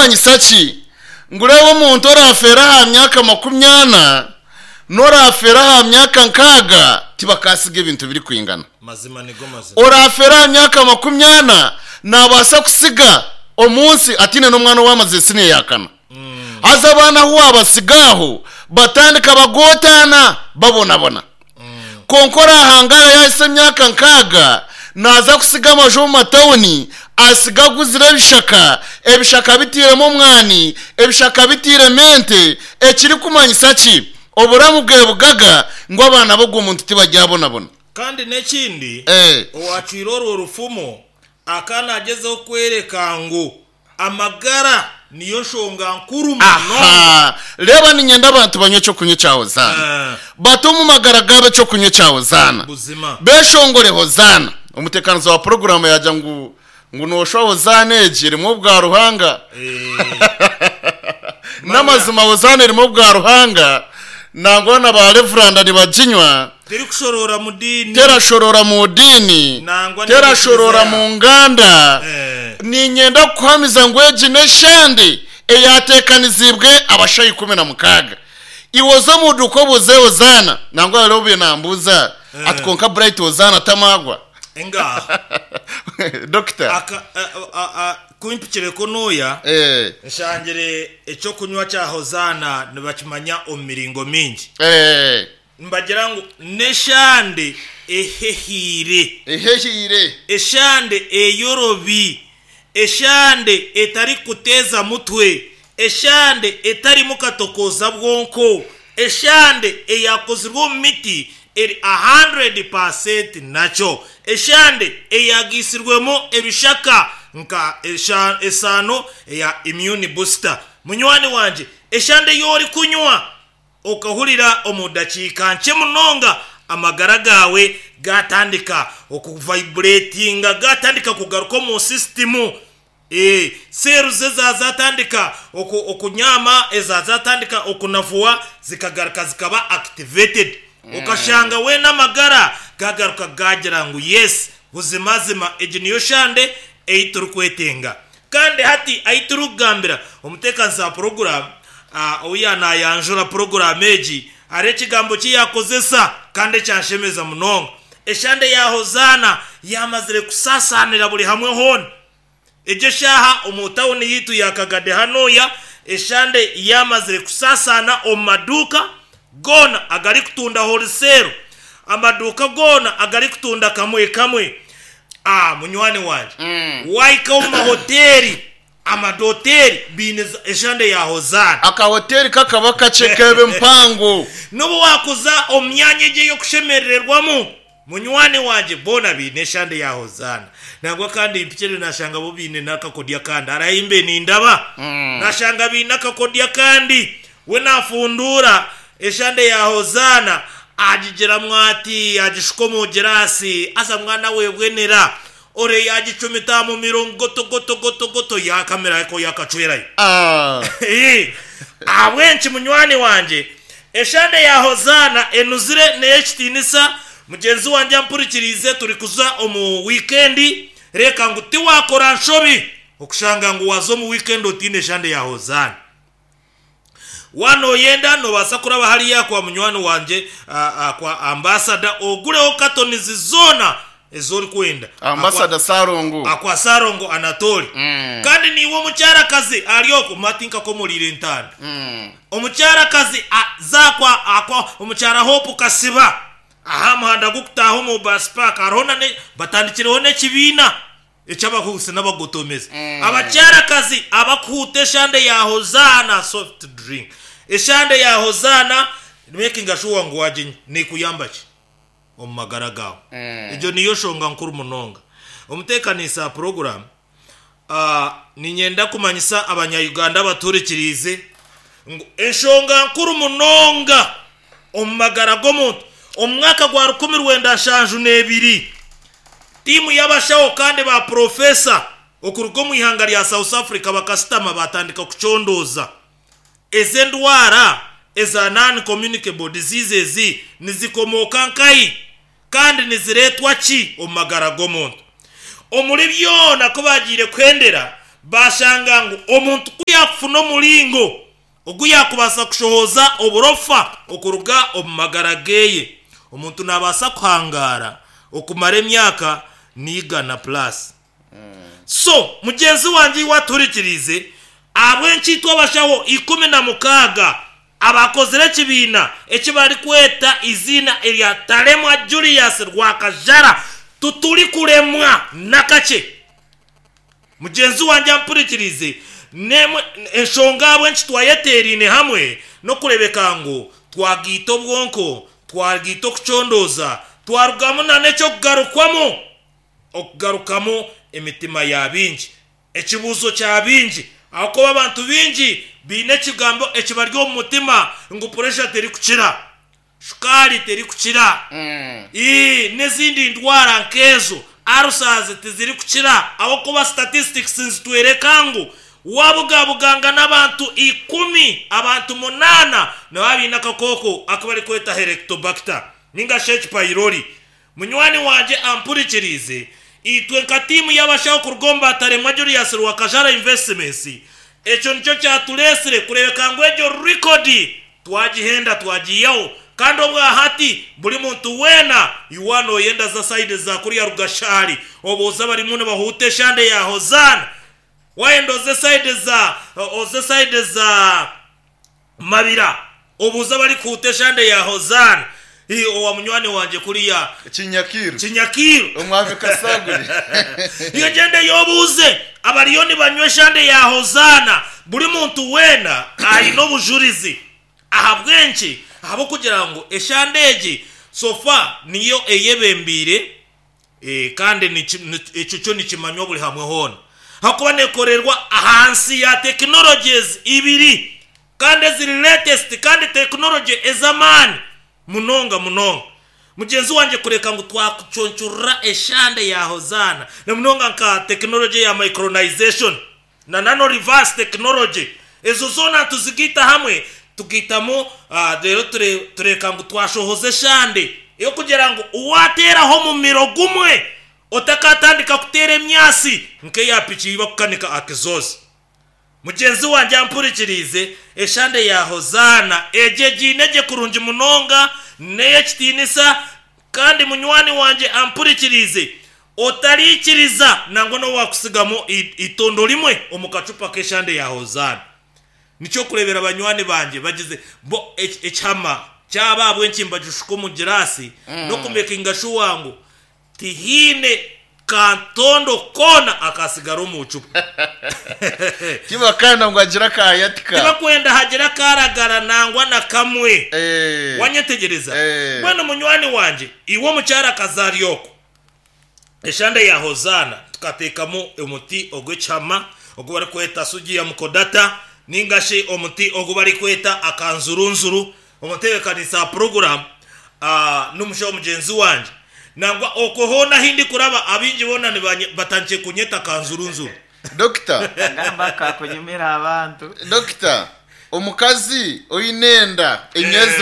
kumanyisa ki ngureba umuntu orafera ha myaka 20 norafera ha myaka 6 tibakasiga ibintu biri kwingana mazima nigo mazima orafera ha myaka 20 nabasa kusiga omunsi atine n'umwana wamaze sine yakana aza abana ho abasigaho batandika bagotana babona konkora hangara yahise myaka 6 naza kusiga amajo matawuni asiga guzira ebishaka bitiremo mwani ebishaka bitire mente ekiri kumanyisa ki oburamu bwe bugaga ngo abana bo gumuntu tibajyabona kandi nekindi owachiroro urufumo akana agezeho kwereka ngo amagara niyo shonga nkuru no reba ni nyenda abantu banyo cyo kunyo cyaho zana batumu magara gabe cyo kunyo cyaho zana beshongore hozana umutekano wa program yaja ngo noshaho zana ejire mu bwa ruhanga namazima hozana mu bwa ruhanga nangona ba reverend ni bajinywa terikushorora mu dini terashorora mu dini terashorora mu nganda ni nyenda kwamiza ngweje neshande eyatekanizibwe abashayi 16 iwoza mu dukoboze ozana nangwa rero bye nambuza atkonka bright ozana tamagwa enga doctor kuimpikire ko noya nshangire echo kunywa cya hozana nibakimanya omiringo mingi mbagira ngo neshande ehehire eshande eyorobi eshande etari kuteza mutwe eshande etari mukatokoza bwonko eshande eyakozirwo miti eri 100% nacho eshande eyagisirwemo ebishaka nka esano ya immune booster munywani wanje eshande yori kunywa okahurira omudakika nche munonga amagara gawe gatandika okuvibratinga gatandika kugaruka mu system cells zazatandika okunyama ezazatandika okunavuwa zikagaruka zikaba activated ukashanga we namagara gagaruka gagira ngo yes buzimazima ejiniyo shande eiturukwetenga kandi hati aiturugambira umutekanza program oyana yanjura program eji are kigambo kiyakozesa kandi cyanshemeza munonga eshande ya hozana yamazire kusasanira buri hamwe hone eje shaha umutawuni yitu yakagade hanoya eshande yamazire kusasana omaduka gona agari kutunda wholesale amaduka gona agari kutunda kamwe munywani wanje waika uma hoteli amadoteri bineza eshande ya hozana aka hoteli kakabaka chekebe mpango nubu wakuza omyanye je yo kushemererwamo munywani wanje bona bineshande ya hozana nagwa kandi impikire nashanga bo bine nakakodya kandi arayimbe nindaba nashanga binakakodya kandi we nafundura eshande ya hozana ajijira mwati ajishikomo gerasi asa mwana webwenera ore yagicumita mu mirongo goto ya kamera yako yakacwerayo awenchi munywani wanje eshande ya hozana enuzire nechtinisa mugenzi wanje ampurikirize turi kuza omu weekend reka nguti wakora nshobi okushanga ngo wazo mu weekend otine eshande ya hozana wano yenda no basakura bahari yakwa munywani wanje kwa ambassador ogureho katonizi zona ezori kwenda ambassador Sarongo akwa Sarongo Anatoli kandi niwo mucyarakazi aliyoko matinka ko muri rentana omucyarakazi zakwa akwa omucyara Hope Kasiba ahamuhanda gukutaho mu bus park arona ne batandikireho ne kibina ecabahuse n'abagotomeza abacyarakazi abakute shande ya hozana soft drink eshande ya hozana making sure ngo waje ni kuyambaje omumagaragaho ejo niyo shonga nkuru munonga umutekanisa program ni nyenda kumanyisa abanya-Uganda baturikirize ngo eshonga nkuru munonga omumagarago muntu omwaka gwa 1972 timu y'abashaho kandi ba professor okurugo mu ihanga lya South Africa bakastama batandika kuchondoza ezendwara eza non communicable diseases nizikomoka nkai kandi niziretwa ki omagara gomuntu omuri byona ko bagire kwendera bashanga ngo omuntu kuyafuna mulingo oguyakubasa kushohoza oburofa okuruga omumagarageye omuntu nabasa kuhangara okumara emyaka nigana plus so mugenzi wanjye waturikirize abwenchitwa bashaho 16 abakozere kibina ekibari kweta izina erya Talemwa Julius Rwakajara tutuli kulemwa nakache mugenzi wanjye ampurikirize nemwe enshonga abwenchitwa yeterine hamwe no kurebeka ngo twagito bwonko twagito kuchondoza twarugamu na necho kugarukwamo okugarukamo emitima yabinji ekibuzo kyabinji ako abantu binji bine kigambo ekibaryo mu mutima ngo pressure teri kuchira shukari teri kuchira nezindi ndwara nkezo arusaze tiziri kuchira abo kuba statistics nzitwerekango wabugabuganga n'abantu 10 abantu 8 nababina kakoko akabari kweta Helicobacter ninga H pylori munywani wanje ampurikirize itwe nkatimu y'abashaho kurugomba Talemwa Julius Rwakajara investments echo nicho cyatulesere kurebeka ngo ejo record twagihenda twagiyeho kandi obwa hati buri muntu wena iwano yenda za side za kuri ya Rugashari oboza bari mune bahute shande ya Hozana wayendo ze side za Mabira obuza bari kute shande ya Hozana wa munywani wanje kuri ya Kinyakiro umwami Kasaguri iyo gende yobuze abariyoni banywe shande ya Hozana buri muntu wena ayino bujurizi ahabwenchi abo kugira ngo eshandeji sofa niyo eyebembire kandi icuco nikimanywa buri hamwe hona hakuba nekorerwa ahansi ya technologies ibiri kandi ziri latest kandi technology ezamani munonga mugenzi wanje kureka ngo twakuconcurra eshande ya Hozana na munonga nka technology ya micronization na nano reverse technology ezo zona tuzigita hamwe tugitamo rero tureka ngo twashohoze shande yo kugira ngo uwateraho mu miro gumwe otakatandika kutera emyasi nke yapichi iba kukanika akizozi mugenzi wanje ampurikirize eshande ya Hozana ejeje kurunji munonga neye kitinisa kandi munywani wanje ampurikirize otarikiriza nango no wakusigamo itondo limwe omukacupa keshande ya Hozana nicho kurebera abanywani banje bagize bo echama cyababwe nchimba jushuko mu girasi no kumekinga shu wangu tihine kantondo kona akasigaro mu cupa kiba kana ngo agira kayatika kiba kwenda hagira karagara nangwa na kamwe wanyetegereza bwana munywani wanje iwo mucyara kazaryoko eshande ya Hozana tukatekamo umuti ogwechama ogubari kweta sugi ya mukodata ningashe omuti ogubari kweta akanzurunzuru omutebekanisa program numusho mugenzi wanje nangwa okohona hindi kuraba abinji bona batanche kunyeta kanzurunzuru Doctor ngamba kakunyumira abantu Doctor omukazi oyinenda emyezi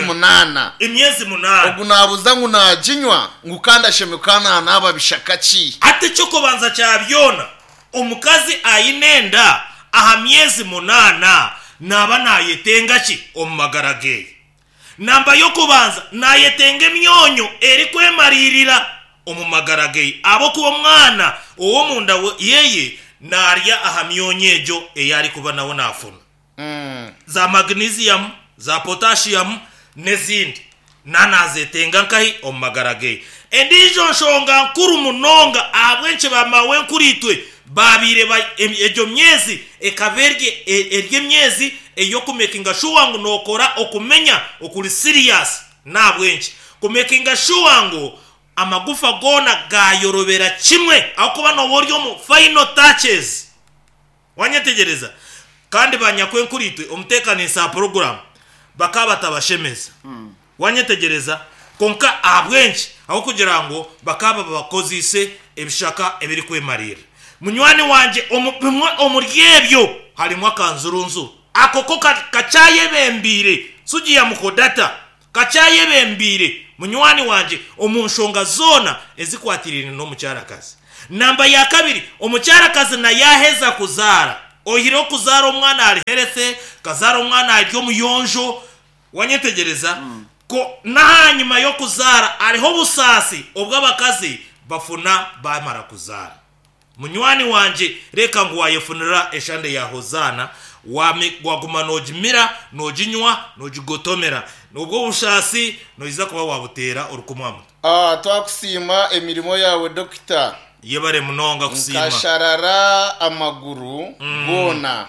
8 ogunabuza ngo najinywa ngukanda shemekana naba bishakachi ate cyoko banza cyabyona omukazi ayinenda aha myezi 8 naba nayetenga ki omumagarage namba yo kubanza nayetenga myonyo eri kwemaririra omumagarage abo kuba mwana uwo munda yeye narya aha myonyejo eyari kuba nawo nafuna za magnesium za potassium nezindi nanazetenga nkahi omumagarage endijo nshonga nkuru munonga abwenche bamawe nkuritwe babire ejo myezi ekaberge erye myezi eyo kumekinga sure wangu nokora okumenya okuli serious nabwenche kumekinga sure wangu amagufa gona gayorobera kimwe akuba no boryo mu final touches wanyetegereza kandi banyakwe nkuritwe umutekanisa program bakaba tabashemeza wanyetegereza konka abwenche aho kugira ngo bakaba bakozise ebishaka ebiri kwemarira munywani wanje omuryebyo harimo akanzurunzu akoko kachayebembire sugi ya mukodata kachayebembire munywani wanje omunshonga zona ezikwatirine no mucyarakazi namba ya kabiri umucyarakazi na yaheza kuzara ohiro kuzara umwana ariheretse kazara umwana aryo muyonjo wanyetegereza ko nahanyuma yo kuzara ariho busasi ubwo abakazi bafuna bamara kuzara munywani wanje reka ngo wayefunira eshande ya hozana waguma nojimira nojinywa nojigotomera nubwo bushasi noiza kuba wabutera urukumwamo twakusima emirimo yawe dokita yebare munonga kusima kasharara amaguru gona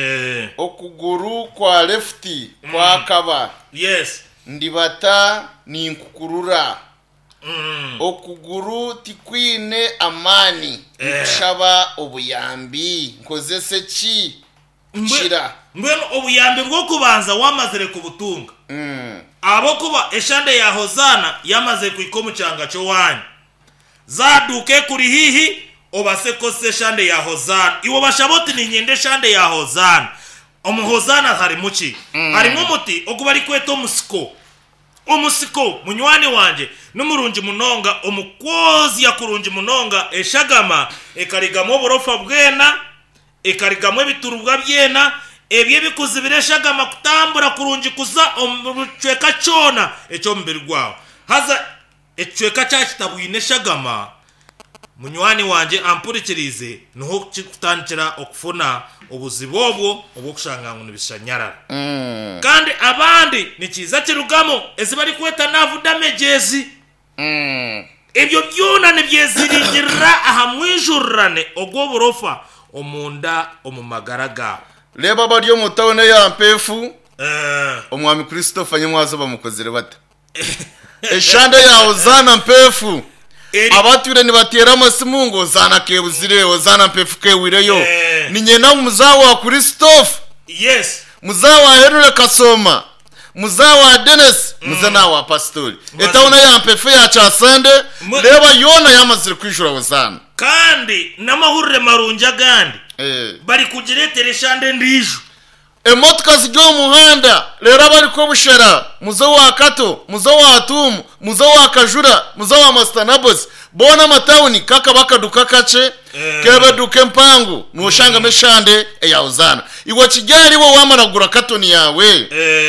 okuguru kwa lefti kwa kaba yes ndibata ninkukurura okuguru tikwine amani nkushaba obuyambi nkozese ki shira mbweno obuyambi bwo kubanza wamazire kubutunga abo kuba eshande ya hozana yamaze kuikomu cyanga cyo wanyu zaduke kuri hihi obase kose shande ya hozana iwo bashaboti ni nyende shande ya hozana omuhozana hari muki harimo umuti okubari kweto umusiko munywani wanje numurunji munonga omukwozi yakurunji munonga eshagama ekarigamo borofa bwena ekarigamo biturubwa byena ebye bikuzibire shagama kutambura kurunji kuza omuchweka chona echo mbiri gwawo haza echweka cyakitabuine shagama munywani wanje ampurikirize nuho kutandikira okufuna obuzibobwo obukushanga ngo nibishanyara kandi abandi nikiza kirugamo ezibari kweta navu damages ebyo byona nebyeziringira aha mwijurane ogwo borofa omunda omumagaraga leba baryo mutawone ya mpefu omwami Christopher nyamwazo bamukozere bata eshande ya hozana mpefu abature ni batera amasimungo zana kebuzireyo zana mpefu kewireyo ni nyena muzawa wa Christopher yes muzawa Herule Kasoma muzawa Dennis muzana wa pastori etawona ya mpefu ya chasande leba yona yamazire kwishura hozana kandi namahurire marunja gandi bari kugiretere shande ndiju emotoka zijyo muhanda lera bari ko bushera muzo wa kato muzo wa atumu muzo wa kajura muzo wa mastanabos bona matawuni kaka bakaduka kace kebe duke mpangu nushanga meshande eyawuzana iwo kigari wo wamaragura katoni yawe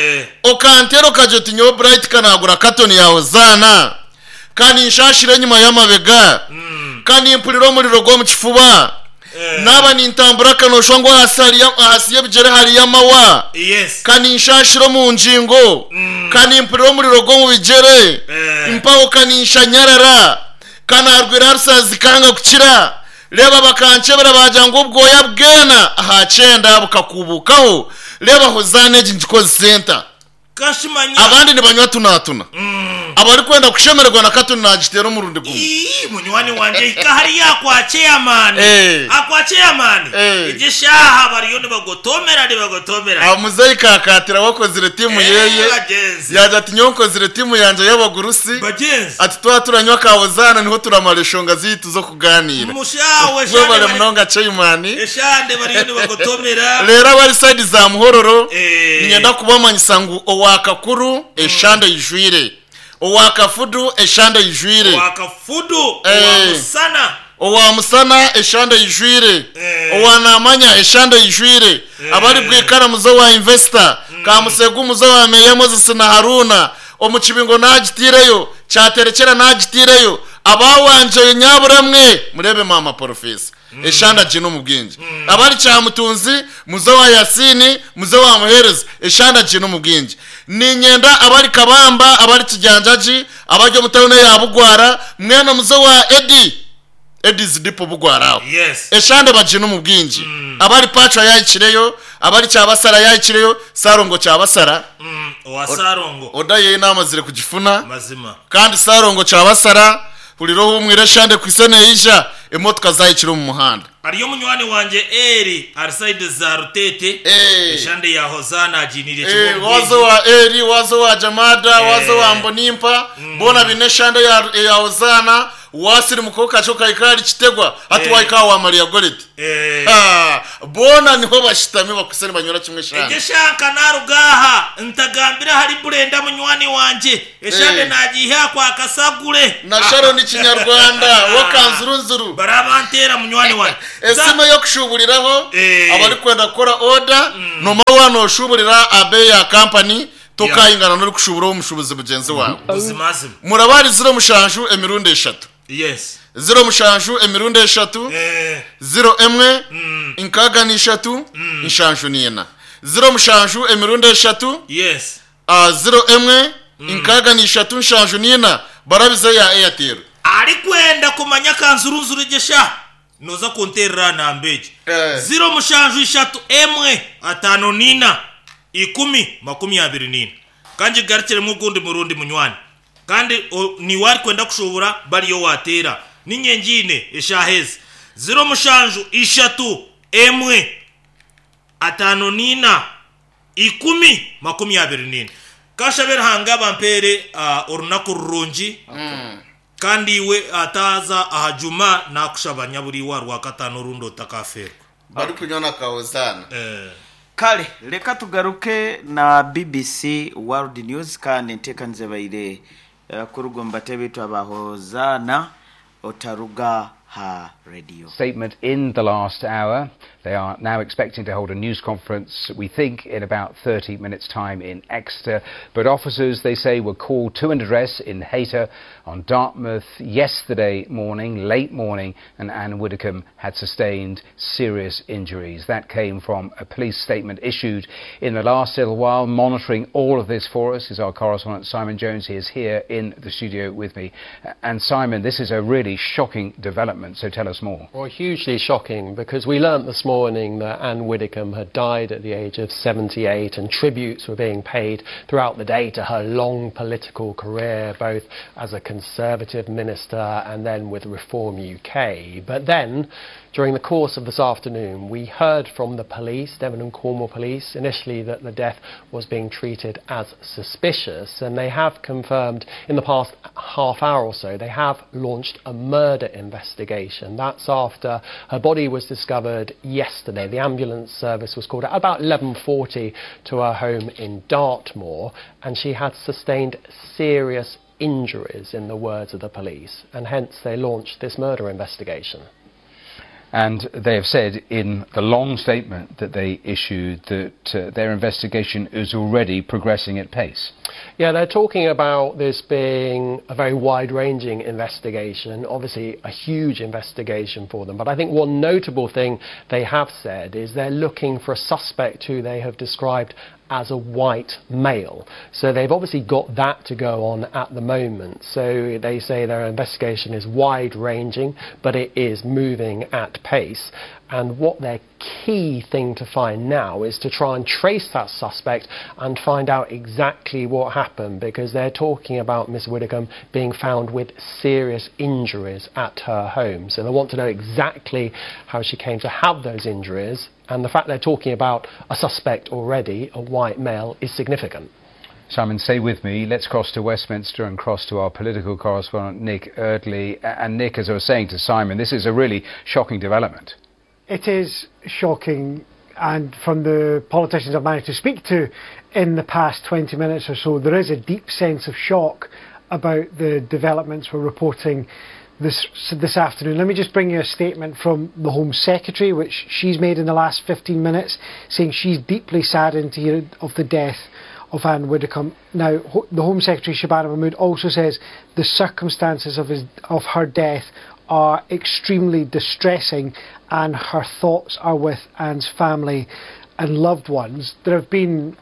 okantero kajoti nyo bright kanagura katoni yawuzana kandi nshashire nyuma y'amabega kandi impuliro muri rogo mu kifuba naba nintambura kanoshwa ngo hasiye bigere hari yamawa yes kandi nshashiro mu njingo kandi impuliro muri rogo mu bigere impaho kandi nshanyarara kandi arwira rusazi kanga kukira leba bakancebera bajanga ubwoya bwena aha cenda bukakubukaho leba hozane njikoze center kashimanya abandi nibanywa tunatuna abari kwenda kushemererwa na katuni nagitero mu rundi gumu munywani wanje ikahari yakwache yamani akwache yamani igishaha bariyo nibagotomera amuzeyi kakatira wakozire timu yeye yaje ati nyonkozire timu yanje y'abagurusi ati turanywa kawozana niho turamareshonga zitu zo kuganira mushawe shande bari munonga cheyimani eshande bariyo nibagotomera lera bari side za muhororo nyenda kubamanyisangu owakakuru eshande yijwire owakafudu eshande yijwire owakafudu owamusana owamusana eshande yijwire owanamanya eshande yijwire abari bwikara muzo wa investor kamusegu muzo wa meyemo zisina Haruna omukibingo nagitireyo cyaterekera nagitireyo abawanje nyaburamwe murebe mama professor eshanda jino mubwinje abari cyamutunzi muzo wa Yasini muzo wa muhereza eshanda jino mubwinje ni nyenda abari kabamba abari kijanjaji abajyo mutawone yabugwara mwena muzo wa Edis dipo bugwaraho yes eshanda bajino mubwinje abari pacha yayikireyo abari cyabasara yayikireyo sarongo cyabasara wa sarongo odaye namazire kugifuna mazima kandi sarongo cyabasara Puliro umwire shande kwisene yisha emotoka zayikiro mu muhanda ariyo munywani wanje eri arside za rutete shande ya hozana ajinire chibombe wazo wa eri wazo wa jamada wazo wa mbonimpa bona bine shande ya hozana wasiri mukoka choka ikari chitegwa atuwaika wa Maria Goretti bona niho bashitame bakusene banyura kimwe shanga egeshanka narugaha ntagambira hari Brenda munywani wanje eshande nagiha kwa Kasagure na Sharon Kinyarwanda wakanzurunzuru barabantera munywani wanje esime yo kushuburiraho abari kwenda gukora order no mawano oshuburira abe ya company tokayingana no kushubura umushubuzi bugenzi wawe uzimazim murabari 0 mushanju emirundi 3 yes 0 mushanju emirundi 3 0 emwe inkaga ni 3 inshanju nina 0 mushanju emirundi 3 yes 0 emwe inkaga ni 3 inshanju nina barabize ya Airtel ari kwenda kumanya kanzurunzuru gesha noza konterera nambeje 0 mushanju 3 emwe 5 nina 10 kandi garikire mu gundi murundi munywani kandi ni wari kwenda kushobora bariyo watera ninyengine eshaheze 0 mushanju 3 emwe 5 nina 10 kashabera hanga bampere orunaku rurungi kandi we ataza ahajuma nakushabanya buri wa katano rundo takafero bari kunyona kawozana kale leka tugaruke na BBC World News kandi ntekanze baire kurugomba tebitu abahozana otaruga ha radio. Statement in the last hour. They are now expecting to hold a news conference, we think, in about 30 minutes' time in Exeter. But officers, they say, were called to an address in Hayter on Dartmouth yesterday morning, late morning, and Anne Widdecombe had sustained serious injuries. That came from a police statement issued in the last little while. Monitoring all of this for us is our correspondent Simon Jones. He is here in the studio with me. And Simon, this is a really shocking development, so tell us more. Well, hugely shocking, because we learnt this morning that Anne Widdecombe had died at the age of 78, and tributes were being paid throughout the day to her long political career, both as a Conservative minister and then with Reform UK. But then, during the course of this afternoon, we heard from the police, Devon and Cornwall Police, initially that the death was being treated as suspicious, and they have confirmed in the past half hour or so, they have launched a murder investigation. That's after her body was discovered yesterday. The ambulance service was called at about 11:40 to her home in Dartmoor, and she had sustained serious injuries, in the words of the police, and hence they launched this murder investigation. And they have said in the long statement that they issued that their investigation is already progressing at pace. Yeah, they're talking about this being a very wide-ranging investigation, obviously a huge investigation for them. But I think one notable thing they have said is they're looking for a suspect who they have described as a white male. So they've obviously got that to go on at the moment. So they say their investigation is wide-ranging, but it is moving at pace. And what their key thing to find now is to try and trace that suspect and find out exactly what happened, because they're talking about Miss Widdecombe being found with serious injuries at her home. So they want to know exactly how she came to have those injuries, and the fact they're talking about a suspect already, a white male, is significant. Simon, stay with me. Let's cross to Westminster and cross to our political correspondent, Nick Eardley. And Nick, as I was saying to Simon, this is a really shocking development. It is shocking, and from the politicians I've managed to speak to in the past 20 minutes or so, there is a deep sense of shock about the developments we're reporting this afternoon. Let me just bring you a statement from the Home Secretary, which she's made in the last 15 minutes, saying she's deeply saddened to hear of the death of Anne Widdecombe. Now, the Home Secretary, Shabana Mahmood, also says the circumstances of her death are extremely distressing, and her thoughts are with Anne's family and loved ones. There have been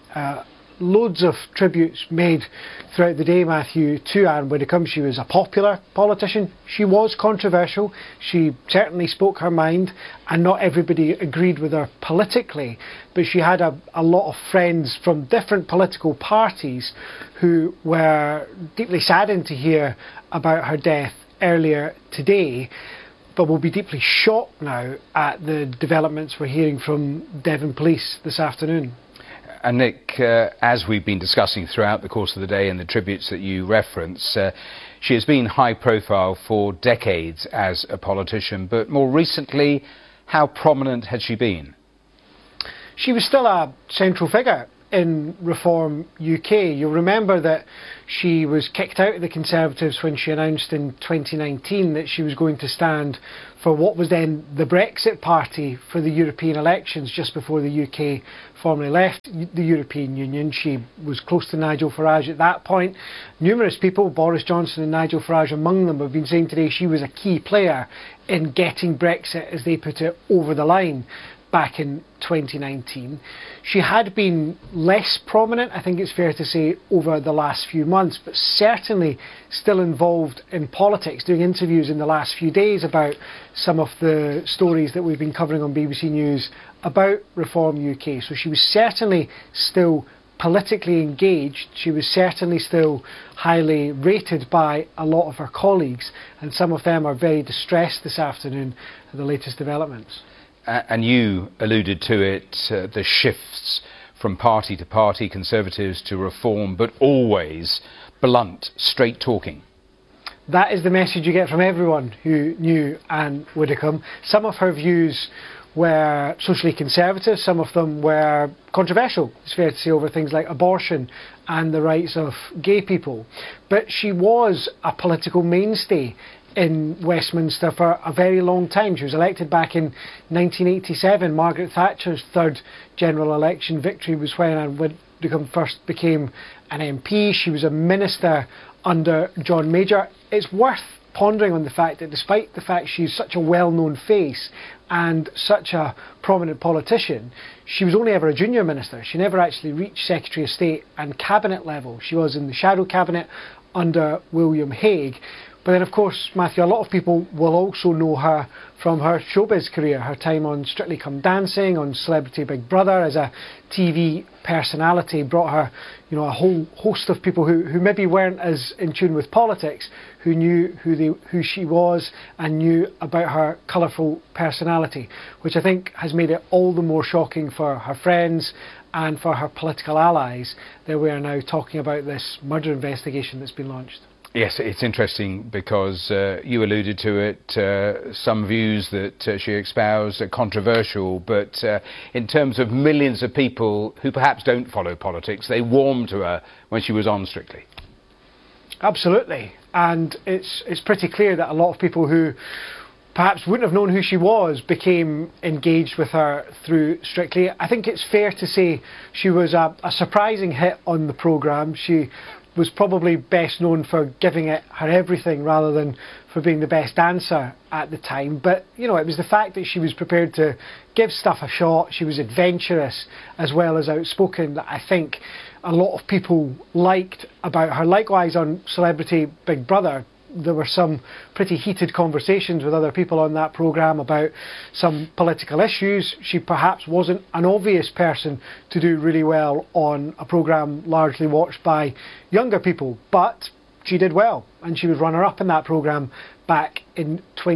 loads of tributes made throughout the day, Matthew, to Anne Widdecombe. She was a popular politician. She was controversial. She certainly spoke her mind, and not everybody agreed with her politically, but she had a lot of friends from different political parties who were deeply saddened to hear about her death earlier today, but will be deeply shocked now at the developments we're hearing from Devon Police this afternoon. And Nick, as we've been discussing throughout the course of the day and the tributes that you reference, She has been high profile for decades as a politician, but more recently, how prominent has she been? She was still a central figure in Reform UK. You'll remember that she was kicked out of the Conservatives when she announced in 2019 that she was going to stand for what was then the Brexit Party for the European elections just before the UK formally left the European Union. She was close to Nigel Farage at that point. Numerous people, Boris Johnson and Nigel Farage among them, have been saying today she was a key player in getting Brexit, as they put it, over the line back in 2019. She had been less prominent, I think it's fair to say, over the last few months, but certainly still involved in politics, doing interviews in the last few days about some of the stories that we've been covering on BBC News about Reform UK. So she was certainly still politically engaged. She was certainly still highly rated by a lot of her colleagues, and some of them are very distressed this afternoon at the latest developments. And you alluded to it, the shifts from party to party, Conservatives to Reform, but always blunt, straight talking. That is the message you get from everyone who knew Anne Widdecombe. Some of her views were socially conservative, some of them were controversial, it's fair to say, over things like abortion and the rights of gay people. But she was a political mainstay in Westminster for a very long time. She was elected back in 1987. Margaret Thatcher's third general election victory was when Anne Widdecombe first became an MP. She was a minister under John Major. It's worth pondering on the fact that despite the fact she's such a well-known face and such a prominent politician, she was only ever a junior minister. She never actually reached Secretary of State and cabinet level. She was in the shadow cabinet under William Hague. But then, of course, Matthew, a lot of people will also know her from her showbiz career, her time on Strictly Come Dancing, on Celebrity Big Brother, as a TV personality, brought her, a whole host of people who maybe weren't as in tune with politics, who knew who she was and knew about her colourful personality, which I think has made it all the more shocking for her friends and for her political allies that we are now talking about this murder investigation that's been launched. Yes, it's interesting because you alluded to it, some views that she espoused are controversial, but in terms of millions of people who perhaps don't follow politics, they warmed to her when she was on Strictly. Absolutely, and it's pretty clear that a lot of people who perhaps wouldn't have known who she was became engaged with her through Strictly. I think it's fair to say she was a surprising hit on the programme. She was probably best known for giving it her everything rather than for being the best dancer at the time. But, it was the fact that she was prepared to give stuff a shot. She was adventurous as well as outspoken that I think a lot of people liked about her. Likewise, on Celebrity Big Brother, there were some pretty heated conversations with other people on that programme about some political issues. She perhaps wasn't an obvious person to do really well on a programme largely watched by younger people, but she did well, and she was runner-up in that programme back in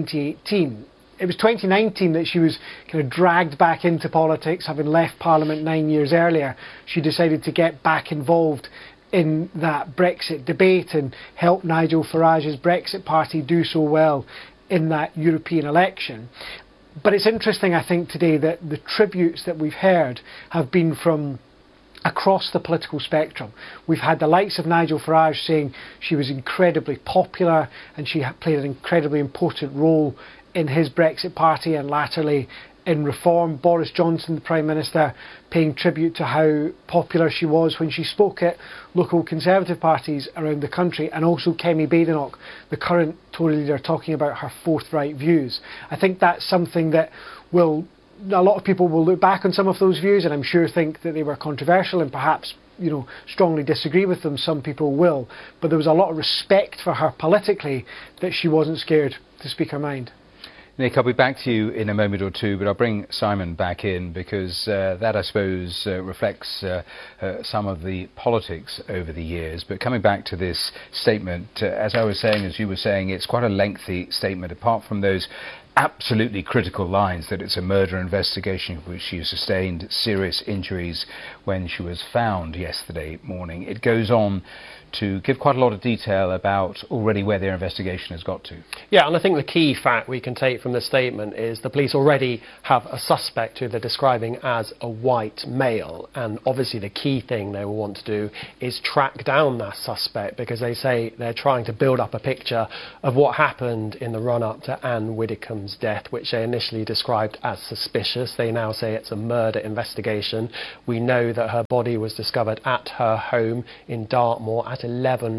2018. It was 2019 that she was kind of dragged back into politics, having left Parliament 9 years earlier. She decided to get back involved in that Brexit debate and help Nigel Farage's Brexit Party do so well in that European election. But it's interesting, I think, today that the tributes that we've heard have been from across the political spectrum. We've had the likes of Nigel Farage saying she was incredibly popular and she played an incredibly important role in his Brexit Party and latterly in Reform. Boris Johnson, the Prime Minister, paying tribute to how popular she was when she spoke at local Conservative parties around the country, and also Kemi Badenoch, the current Tory leader, talking about her forthright views. I think that's something that a lot of people will look back on some of those views and I'm sure think that they were controversial and perhaps strongly disagree with them. Some people will, but there was a lot of respect for her politically that she wasn't scared to speak her mind. Nick, I'll be back to you in a moment or two, but I'll bring Simon back in because that, I suppose, reflects some of the politics over the years. But coming back to this statement, as I was saying, as you were saying, it's quite a lengthy statement. Apart from those absolutely critical lines that it's a murder investigation, which she sustained serious injuries when she was found yesterday morning. It goes on to give quite a lot of detail about already where their investigation has got to. Yeah, and I think the key fact we can take from this statement is the police already have a suspect who they're describing as a white male, and obviously the key thing they will want to do is track down that suspect, because they say they're trying to build up a picture of what happened in the run-up to Anne Widdecombe's death, which they initially described as suspicious. They now say it's a murder investigation. We know that her body was discovered at her home in Dartmoor at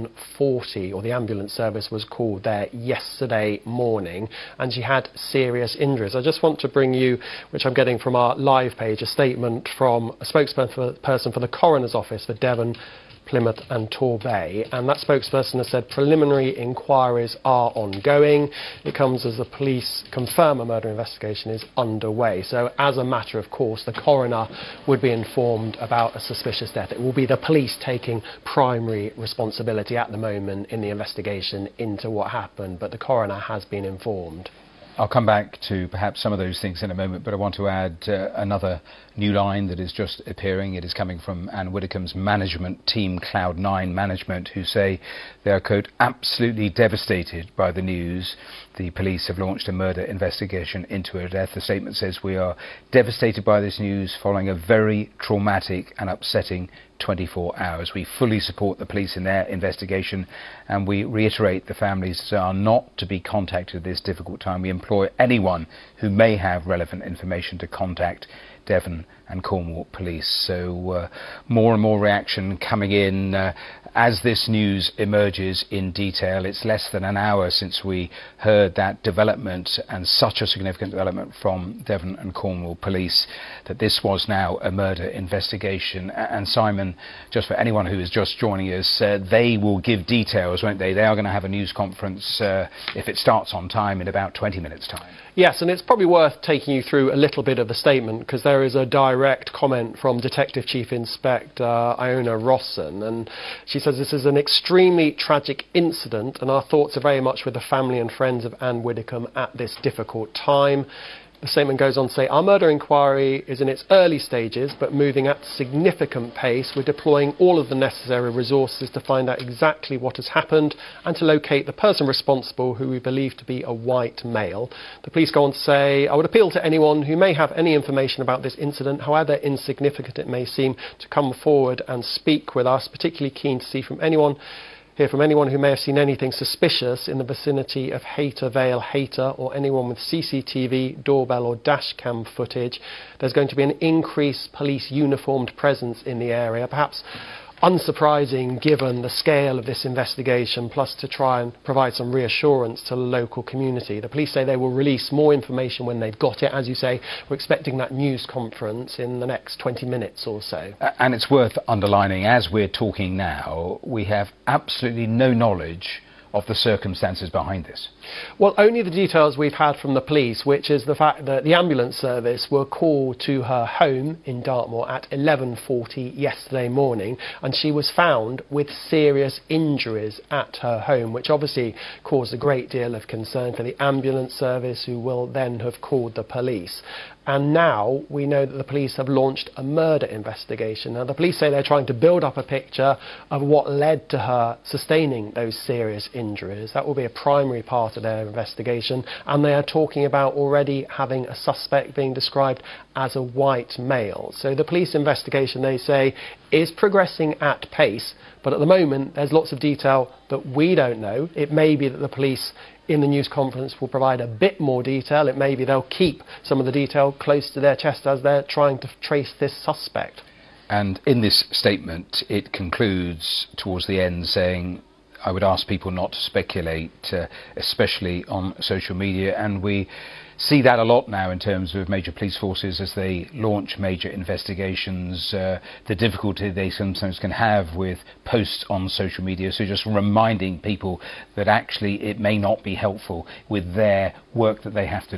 11:40, or the ambulance service was called there yesterday morning, and she had serious injuries. I just want to bring you, which I'm getting from our live page, a statement from a spokesperson for the coroner's office for Devon, Plymouth and Torbay, and that spokesperson has said preliminary inquiries are ongoing. It comes as the police confirm a murder investigation is underway. So as a matter of course, the coroner would be informed about a suspicious death. It will be the police taking primary responsibility at the moment in the investigation into what happened, but the coroner has been informed. I'll come back to perhaps some of those things in a moment, but I want to add another new line that is just appearing. It is coming from Anne Widdecombe's management team, Cloud9 Management, who say they are, quote, absolutely devastated by the news. The police have launched a murder investigation into her death. The statement says, we are devastated by this news following a very traumatic and upsetting 24 hours. We fully support the police in their investigation, and we reiterate the families are not to be contacted at this difficult time. We implore anyone who may have relevant information to contact Devon and Cornwall Police. So more and more reaction coming in as this news emerges in detail. It's less than an hour since we heard that development, and such a significant development from Devon and Cornwall Police, that this was now a murder investigation. And Simon, just for anyone who is just joining us, they will give details, won't they? They are going to have a news conference, if it starts on time, in about 20 minutes' time. Yes, and it's probably worth taking you through a little bit of the statement, because there is a direct comment from Detective Chief Inspector Iona Rosson, and she says this is an extremely tragic incident, and our thoughts are very much with the family and friends of Anne Widdecombe at this difficult time. The statement goes on to say, our murder inquiry is in its early stages, but moving at significant pace. We're deploying all of the necessary resources to find out exactly what has happened and to locate the person responsible, who we believe to be a white male. The police go on to say, I would appeal to anyone who may have any information about this incident, however insignificant it may seem, to come forward and speak with us. Particularly keen to hear from anyone who may have seen anything suspicious in the vicinity of Hayter Vale, Hayter, or anyone with CCTV, doorbell or dash cam footage. There's going to be an increased police uniformed presence in the area, perhaps unsurprising given the scale of this investigation, plus to try and provide some reassurance to the local community. The police say they will release more information when they've got it. As you say, we're expecting that news conference in the next 20 minutes or so. And it's worth underlining, as we're talking now, we have absolutely no knowledge of the circumstances behind this. Well, only the details we've had from the police, which is the fact that the ambulance service were called to her home in Dartmoor at 11:40 yesterday morning, and she was found with serious injuries at her home, which obviously caused a great deal of concern for the ambulance service, who will then have called the police. And now we know that the police have launched a murder investigation. Now, the police say they're trying to build up a picture of what led to her sustaining those serious injuries. That will be a primary part of their investigation. And they are talking about already having a suspect being described as a white male. So the police investigation, they say, is progressing at pace. But at the moment, there's lots of detail that we don't know. It may be that the police in the news conference will provide a bit more detail. It may be they'll keep some of the detail close to their chest as they're trying to trace this suspect. And in this statement, it concludes towards the end saying, I would ask people not to speculate, especially on social media. And we see that a lot now in terms of major police forces as they launch major investigations, the difficulty they sometimes can have with posts on social media. So just reminding people that actually it may not be helpful with their work that they have to do.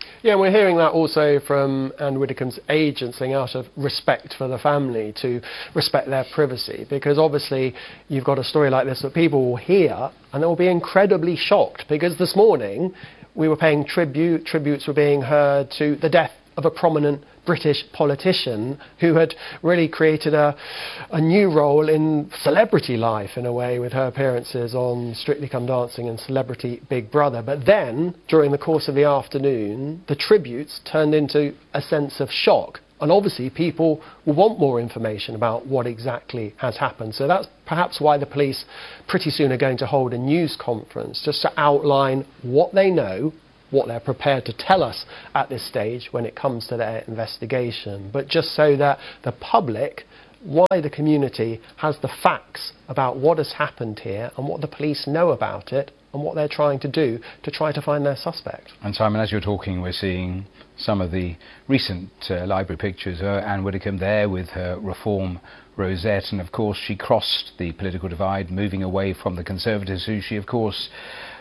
Yeah, and we're hearing that also from Anne Widdecombe's agent, saying out of respect for the family, to respect their privacy, because obviously you've got a story like this that people will hear and they will be incredibly shocked, because this morning we were paying tributes were being heard to the death of a prominent British politician who had really created a new role in celebrity life, in a way, with her appearances on Strictly Come Dancing and Celebrity Big Brother. But then, during the course of the afternoon, the tributes turned into a sense of shock. And obviously people will want more information about what exactly has happened. So that's perhaps why the police pretty soon are going to hold a news conference, just to outline what they know, what they're prepared to tell us at this stage when it comes to their investigation, but just so that the public, wider community, has the facts about what has happened here and what the police know about it and what they're trying to do to try to find their suspect. And Simon, as you're talking, we're seeing some of the recent library pictures. Anne Widdecombe there with her Reform rosette, and of course she crossed the political divide, moving away from the Conservatives, who she of course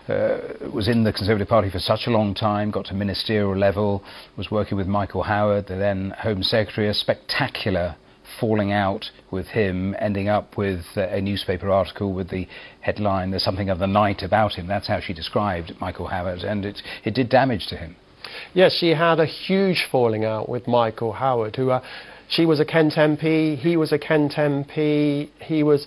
was in the Conservative Party for such a long time, got to ministerial level, was working with Michael Howard, the then Home Secretary, a spectacular falling out with him, ending up with a newspaper article with the headline, "There's something of the night about him." That's how she described Michael Howard, and it did damage to him. Yes, she had a huge falling out with Michael Howard, who she was a Kent MP, he was a Kent MP, he was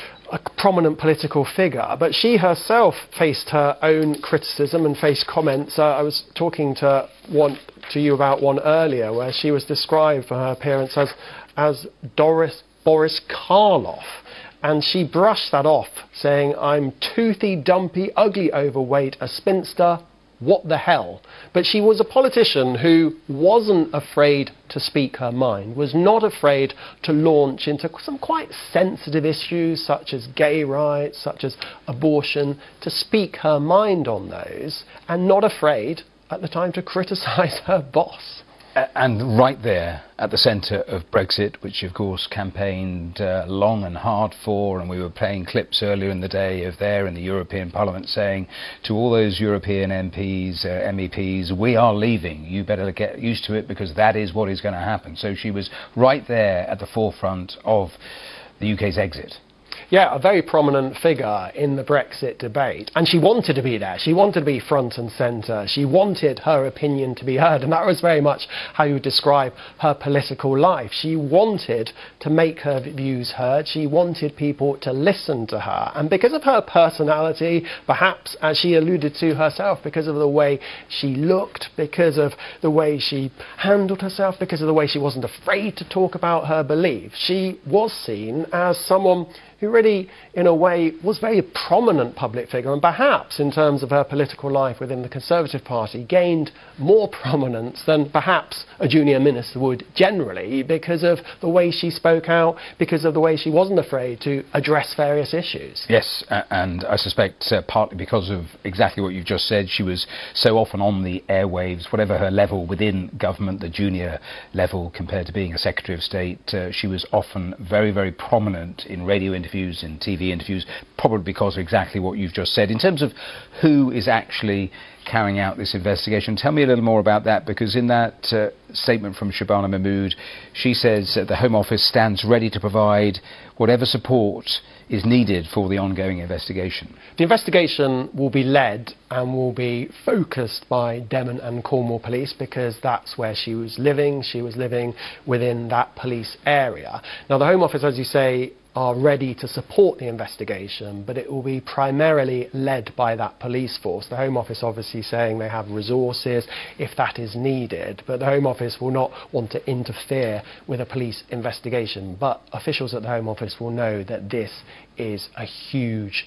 a prominent political figure, but she herself faced her own criticism and faced comments. I was talking to you about one earlier, where she was described for her appearance as Boris Karloff, and she brushed that off, saying, "I'm toothy, dumpy, ugly, overweight, a spinster, what the hell?" But she was a politician who wasn't afraid to speak her mind, was not afraid to launch into some quite sensitive issues such as gay rights, such as abortion, to speak her mind on those, and not afraid at the time to criticise her boss. And right there at the centre of Brexit, which of course campaigned long and hard for, and we were playing clips earlier in the day of there in the European Parliament saying to all those European MPs, MEPs, "We are leaving, you better get used to it because that is what is going to happen." So she was right there at the forefront of the UK's exit. Yeah, a very prominent figure in the Brexit debate. And she wanted to be there. She wanted to be front and centre. She wanted her opinion to be heard. And that was very much how you describe her political life. She wanted to make her views heard. She wanted people to listen to her. And because of her personality, perhaps, as she alluded to herself, because of the way she looked, because of the way she handled herself, because of the way she wasn't afraid to talk about her beliefs, she was seen as someone who really, in a way, was a very prominent public figure, and perhaps, in terms of her political life within the Conservative Party, gained more prominence than perhaps a junior minister would generally, because of the way she spoke out, because of the way she wasn't afraid to address various issues. Yes, and I suspect partly because of exactly what you've just said, she was so often on the airwaves, whatever her level within government, the junior level compared to being a Secretary of State, she was often very, very prominent in radio interviews, in TV interviews, probably because of exactly what you've just said. In terms of who is actually carrying out this investigation, tell me a little more about that, because in that statement from Shabana Mahmood, she says that the Home Office stands ready to provide whatever support is needed for the ongoing investigation. The investigation will be led and will be focused by Devon and Cornwall Police, because that's where she was living. She was living within that police area. Now, the Home Office, as you say, are ready to support the investigation, but it will be primarily led by that police force. The Home Office obviously saying they have resources if that is needed, but the Home Office will not want to interfere with a police investigation. But officials at the Home Office will know that this is a huge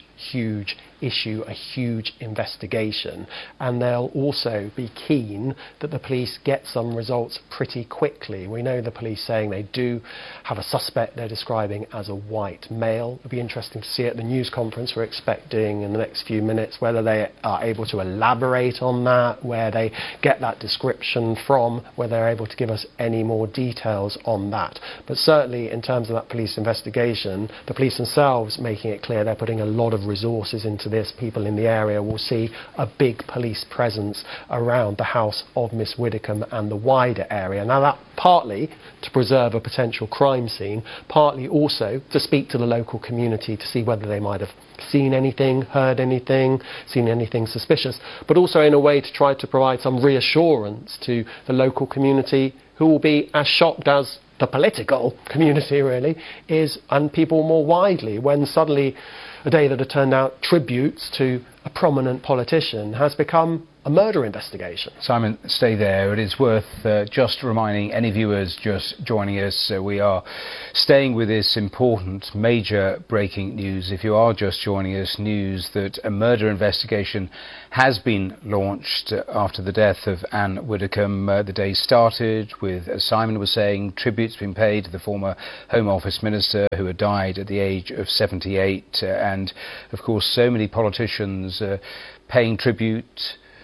issue, a huge investigation, and they'll also be keen that the police get some results pretty quickly. We know the police saying they do have a suspect they're describing as a white male. It'll be interesting to see at the news conference we're expecting in the next few minutes whether they are able to elaborate on that, where they get that description from, whether they're able to give us any more details on that. But certainly in terms of that police investigation, the police themselves making it clear they're putting a lot of resources into this, people in the area will see a big police presence around the house of Miss Widdicombe and the wider area. Now that partly to preserve a potential crime scene, partly also to speak to the local community to see whether they might have seen anything, heard anything, seen anything suspicious, but also in a way to try to provide some reassurance to the local community, who will be as shocked as the political community really is, and people more widely, when suddenly a day that had turned out tributes to a prominent politician has become a murder investigation. Simon, stay there. It is worth just reminding any viewers just joining us, we are staying with this important major breaking news. If you are just joining us, news that a murder investigation has been launched after the death of Anne Widdicombe. The day started with, as Simon was saying, tributes being paid to the former Home Office Minister who had died at the age of 78, and of course so many politicians paying tribute,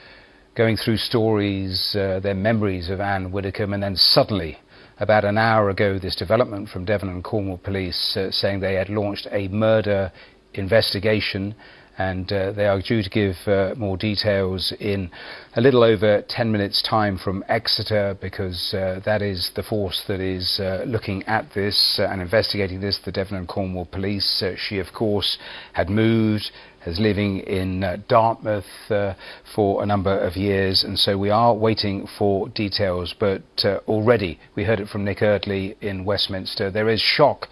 going through stories, their memories of Anne Widdicombe, and then suddenly, about an hour ago, this development from Devon and Cornwall Police saying they had launched a murder investigation, and they are due to give more details in a little over 10 minutes' time from Exeter, because that is the force that is looking at this and investigating this, the Devon and Cornwall Police. She, of course, had moved, is living in Dartmouth for a number of years, and so we are waiting for details, but already we heard it from Nick Eardley in Westminster. There is shock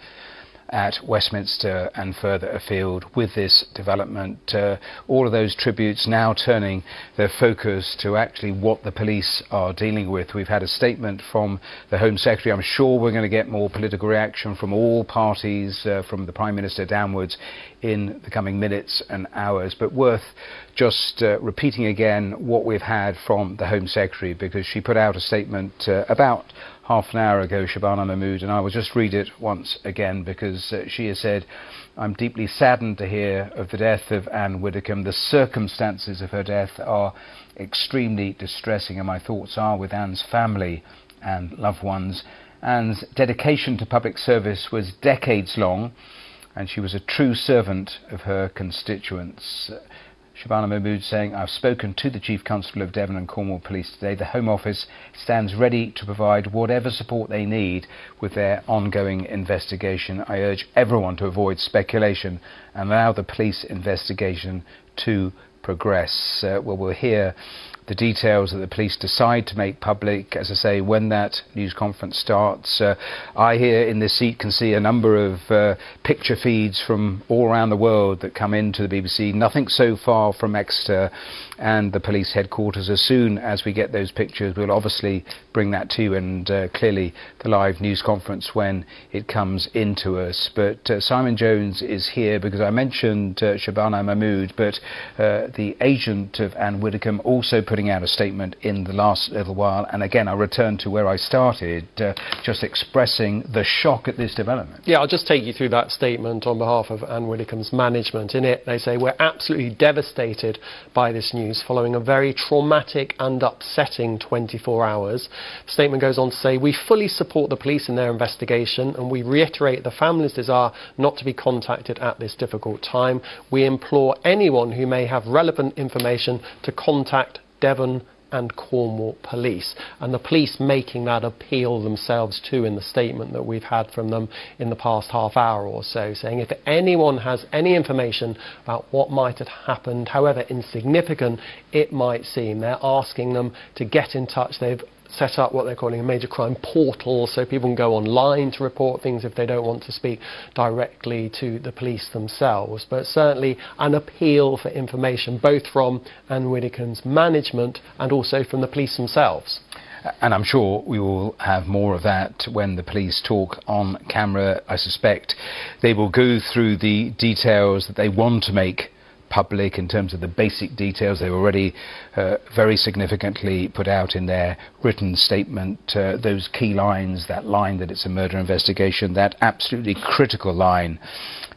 at Westminster and further afield with this development. All of those tributes now turning their focus to actually what the police are dealing with. We've had a statement from the Home Secretary. I'm sure we're going to get more political reaction from all parties, from the Prime Minister downwards, in the coming minutes and hours, but worth just repeating again what we've had from the Home Secretary, because she put out a statement about half an hour ago, Shabana Mahmood, and I will just read it once again, because she has said, "I'm deeply saddened to hear of the death of Anne Widdicombe. The circumstances of her death are extremely distressing, and my thoughts are with Anne's family and loved ones. Anne's dedication to public service was decades long, and she was a true servant of her constituents." Shabana Mahmood saying, "I've spoken to the Chief Constable of Devon and Cornwall Police today. The Home Office stands ready to provide whatever support they need with their ongoing investigation. I urge everyone to avoid speculation and allow the police investigation to progress." Well, we'll hear the details that the police decide to make public, as I say, when that news conference starts. I here in this seat can see a number of picture feeds from all around the world that come into the BBC. Nothing so far from Exeter and the police headquarters. As soon as we get those pictures, we'll obviously bring that to you, and clearly the live news conference when it comes into us. But Simon Jones is here because I mentioned Shabana Mahmood, but the agent of Anne Widdicombe also putting out a statement in the last little while, and again I return to where I started, just expressing the shock at this development. Yeah, I'll just take you through that statement on behalf of Anne Widdicombe's management. In it they say, "We're absolutely devastated by this news following a very traumatic and upsetting 24 hours. The statement goes on to say, "We fully support the police in their investigation, and we reiterate the family's desire not to be contacted at this difficult time. We implore anyone who may have relevant information to contact Devon and Cornwall Police." And the police making that appeal themselves too in the statement that we've had from them in the past half hour or so, saying if anyone has any information about what might have happened, however insignificant it might seem, they're asking them to get in touch. They've set up what they're calling a major crime portal, so people can go online to report things if they don't want to speak directly to the police themselves. But certainly an appeal for information, both from Anne Widdicombe's management and also from the police themselves. And I'm sure we will have more of that when the police talk on camera. I suspect they will go through the details that they want to make public in terms of the basic details they've already very significantly put out in their written statement. Those key lines, that line that it's a murder investigation, that absolutely critical line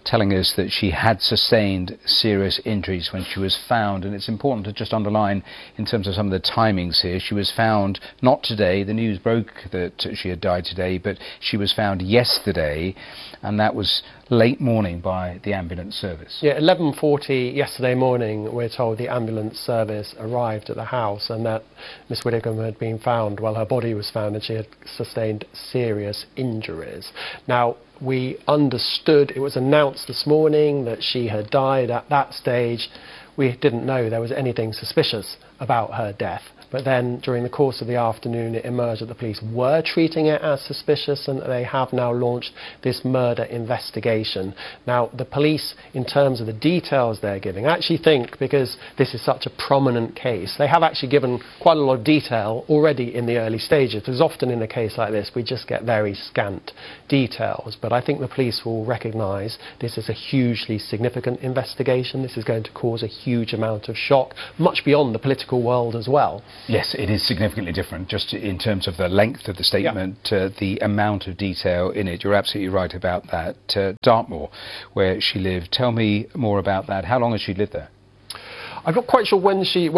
telling us that she had sustained serious injuries when she was found. And it's important to just underline, in terms of some of the timings here, she was found not today. The news broke that she had died today, but she was found yesterday, and that was late morning by the ambulance service. Yeah, 11:40 yesterday morning, we're told the ambulance service arrived at the house and that Miss Widdicombe had been found. Well, her body was found and she had sustained serious injuries. Now, we understood, it was announced this morning that she had died. At that stage, we didn't know there was anything suspicious about her death. But then, during the course of the afternoon, it emerged that the police were treating it as suspicious and that they have now launched this murder investigation. Now, the police, in terms of the details they're giving, I actually think, because this is such a prominent case, they have actually given quite a lot of detail already in the early stages. Because often in a case like this, we just get very scant details. But I think the police will recognise this is a hugely significant investigation. This is going to cause a huge amount of shock, much beyond the political world as well. Yes, it is significantly different, just in terms of the length of the statement, the amount of detail in it. You're absolutely right about that. Dartmoor, where she lived. Tell me more about that. How long has she lived there? I'm not quite sure when